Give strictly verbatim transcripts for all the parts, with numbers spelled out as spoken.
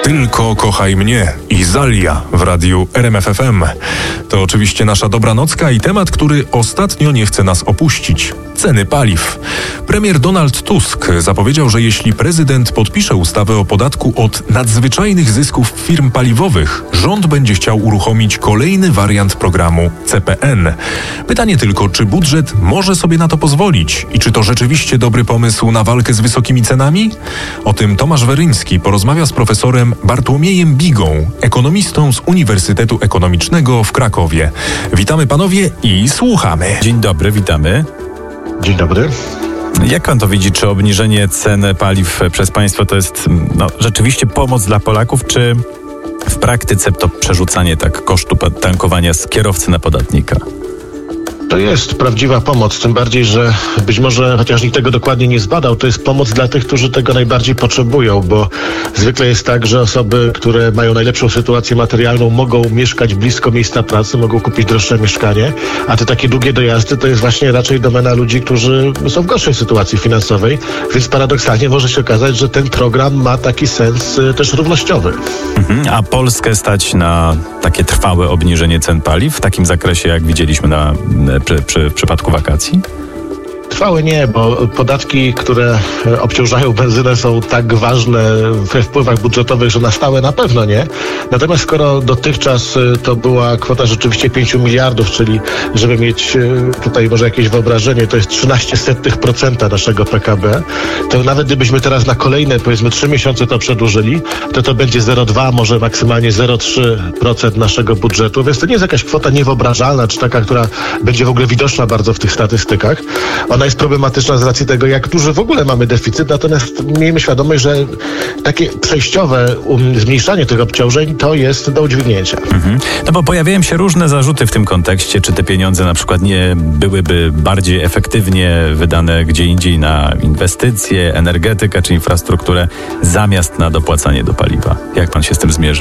Tylko kochaj mnie i Zalia w radiu R M F F M. To oczywiście nasza dobranocka i temat, który ostatnio nie chce nas opuścić. Ceny paliw. Premier Donald Tusk zapowiedział, że jeśli prezydent podpisze ustawę o podatku od nadzwyczajnych zysków firm paliwowych, rząd będzie chciał uruchomić kolejny wariant programu C P N. Pytanie tylko, czy budżet może sobie na to pozwolić i czy to rzeczywiście dobry pomysł na walkę z wysokimi cenami? O tym Tomasz Weryński porozmawia z profesorem Bartłomiejem Bigą, ekonomistą z Uniwersytetu Ekonomicznego w Krakowie. Witamy panowie i słuchamy. Dzień dobry, witamy. Dzień dobry. Jak pan to widzi? Czy obniżenie cen paliw przez państwo to jest no, rzeczywiście pomoc dla Polaków, czy w praktyce to przerzucanie tak kosztu tankowania z kierowcy na podatnika? To jest prawdziwa pomoc, tym bardziej, że być może, chociaż nikt tego dokładnie nie zbadał, to jest pomoc dla tych, którzy tego najbardziej potrzebują, bo zwykle jest tak, że osoby, które mają najlepszą sytuację materialną, mogą mieszkać blisko miejsca pracy, mogą kupić droższe mieszkanie, a te takie długie dojazdy to jest właśnie raczej domena ludzi, którzy są w gorszej sytuacji finansowej, więc paradoksalnie może się okazać, że ten program ma taki sens też równościowy. Mhm, a Polskę stać na takie trwałe obniżenie cen paliw w takim zakresie, jak widzieliśmy na Przy, przy, w przypadku wakacji? Trwałe nie, bo podatki, które obciążają benzynę, są tak ważne we wpływach budżetowych, że na stałe na pewno nie. Natomiast skoro dotychczas to była kwota rzeczywiście pięć miliardów, czyli żeby mieć tutaj może jakieś wyobrażenie, to jest trzynaście setnych procenta naszego P K B, to nawet gdybyśmy teraz na kolejne, powiedzmy trzy miesiące to przedłużyli, to to będzie zero przecinek dwa, może maksymalnie zero przecinek trzy procent naszego budżetu, więc to nie jest jakaś kwota niewyobrażalna, czy taka, która będzie w ogóle widoczna bardzo w tych statystykach. Ona jest problematyczna z racji tego, jak duży w ogóle mamy deficyt, natomiast miejmy świadomość, że takie przejściowe um, zmniejszanie tych obciążeń to jest do udźwignięcia. Mhm. No bo pojawiają się różne zarzuty w tym kontekście, czy te pieniądze na przykład nie byłyby bardziej efektywnie wydane gdzie indziej na inwestycje, energetykę czy infrastrukturę, zamiast na dopłacanie do paliwa. Jak pan się z tym zmierzy?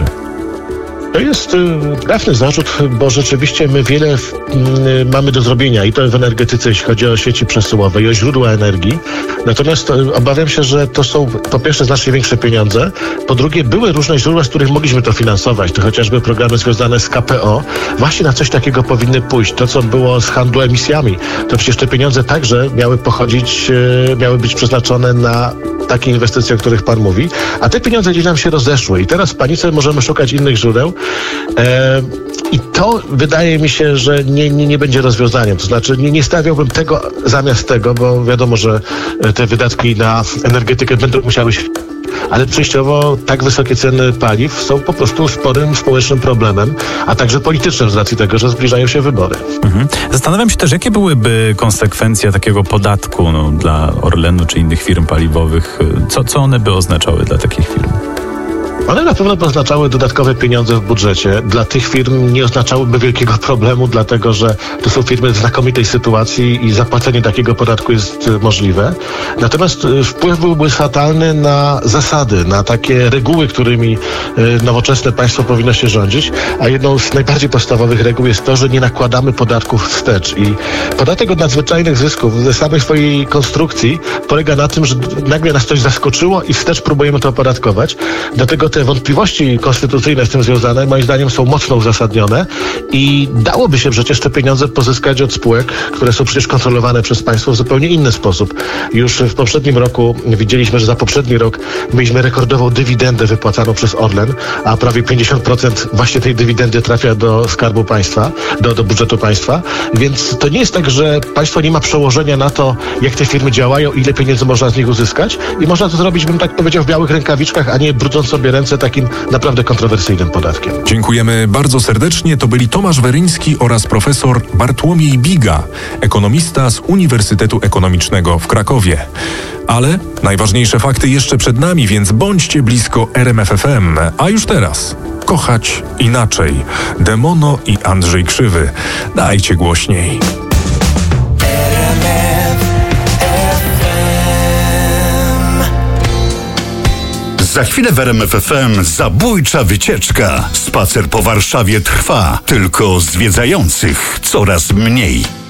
To jest y, trafny zarzut, bo rzeczywiście my wiele y, mamy do zrobienia i to w energetyce, jeśli chodzi o sieci przesyłowe i o źródła energii. Natomiast y, obawiam się, że to są po pierwsze znacznie większe pieniądze, po drugie były różne źródła, z których mogliśmy to finansować. To chociażby programy związane z K P O. Właśnie na coś takiego powinny pójść. To, co było z handlu emisjami, to przecież te pieniądze także miały pochodzić, y, miały być przeznaczone na takie inwestycje, o których pan mówi, a te pieniądze gdzieś nam się rozeszły i teraz w panice możemy szukać innych źródeł. E, I to wydaje mi się, że nie, nie, nie będzie rozwiązaniem. To znaczy nie, nie stawiałbym tego zamiast tego, bo wiadomo, że te wydatki na energetykę będą musiały się... Ale przejściowo tak wysokie ceny paliw są po prostu sporym społecznym problemem, a także politycznym z racji tego, że zbliżają się wybory. Mhm. Zastanawiam się też, jakie byłyby konsekwencje takiego podatku no, dla Orlenu czy innych firm paliwowych. Co, co one by oznaczały dla takich firm? One na pewno by oznaczały dodatkowe pieniądze w budżecie. Dla tych firm nie oznaczałyby wielkiego problemu, dlatego że to są firmy w znakomitej sytuacji i zapłacenie takiego podatku jest możliwe. Natomiast wpływ byłby fatalny na zasady, na takie reguły, którymi nowoczesne państwo powinno się rządzić, a jedną z najbardziej podstawowych reguł jest to, że nie nakładamy podatków wstecz. I podatek od nadzwyczajnych zysków ze samej swojej konstrukcji polega na tym, że nagle nas coś zaskoczyło i wstecz próbujemy to opodatkować. Dlatego te wątpliwości konstytucyjne z tym związane, moim zdaniem, są mocno uzasadnione i dałoby się przecież te pieniądze pozyskać od spółek, które są przecież kontrolowane przez państwo w zupełnie inny sposób. Już w poprzednim roku widzieliśmy, że za poprzedni rok mieliśmy rekordową dywidendę wypłacaną przez Orlen, a prawie pięćdziesiąt procent właśnie tej dywidendy trafia do Skarbu Państwa, do, do budżetu państwa, więc to nie jest tak, że państwo nie ma przełożenia na to, jak te firmy działają, ile pieniędzy można z nich uzyskać i można to zrobić, bym tak powiedział, w białych rękawiczkach, a nie brudząc sobie ręce takim naprawdę kontrowersyjnym podatkiem. Dziękujemy bardzo serdecznie. To byli Tomasz Weryński oraz profesor Bartłomiej Biga, ekonomista z Uniwersytetu Ekonomicznego w Krakowie. Ale najważniejsze fakty jeszcze przed nami, więc bądźcie blisko R M F F M. A już teraz kochać inaczej. Demono i Andrzej Krzywy. Dajcie głośniej. Za chwilę w R M F F M zabójcza wycieczka. Spacer po Warszawie trwa, tylko zwiedzających coraz mniej.